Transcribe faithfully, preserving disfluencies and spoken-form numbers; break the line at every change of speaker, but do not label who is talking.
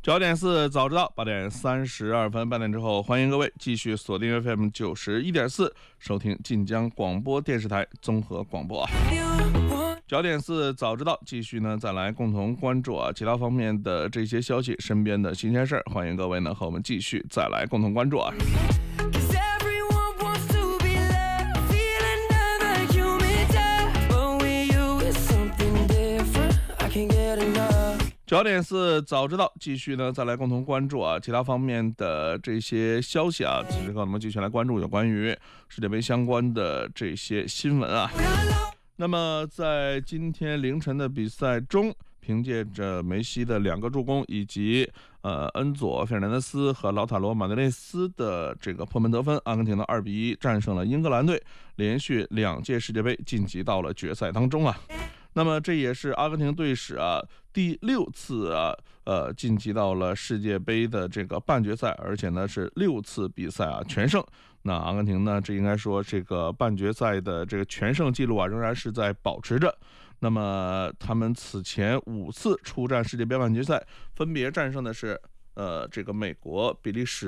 九点四早知道，八点三十二分，半点之后，欢迎各位继续锁定 F M 九十一点四，收听晋江广播电视台综合广播啊。九点四早知道，继续呢，再来共同关注啊其他方面的这些消息，身边的新鲜事儿，欢迎各位呢和我们继续再来共同关注啊。九点四早知道，继续呢再来共同关注啊其他方面的这些消息啊，其实和我们继续来关注有关于世界杯相关的这些新闻啊。那么在今天凌晨的比赛中，凭借着梅西的两个助攻，以及呃恩佐费尔南德斯和劳塔罗马德内斯的这个破门得分，阿根廷的二比一战胜了英格兰队，连续两届世界杯晋级到了决赛当中啊。那么这也是阿根廷队史啊第六次啊呃晋级到了世界杯的这个半决赛，而且呢是六次比赛啊全胜。那阿根廷呢，这应该说这个半决赛的这个全胜记录啊仍然是在保持着。那么他们此前五次出战世界杯半决赛，分别战胜的是呃这个美国、比利时、